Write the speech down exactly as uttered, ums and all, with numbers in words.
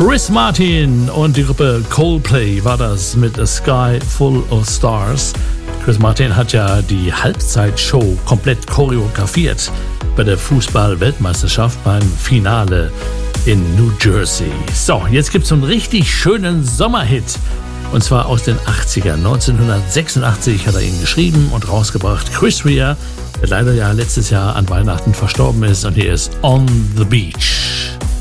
Chris Martin und die Gruppe Coldplay war das mit A Sky Full of Stars. Chris Martin hat ja die Halbzeitshow komplett choreografiert bei der Fußball-Weltmeisterschaft beim Finale in New Jersey. So, jetzt gibt's so einen richtig schönen Sommerhit. Und zwar aus den achtzigern. neunzehnhundertsechsundachtzig hat er ihn geschrieben und rausgebracht. Chris Rea, der leider ja letztes Jahr an Weihnachten verstorben ist. Und hier ist On the Beach.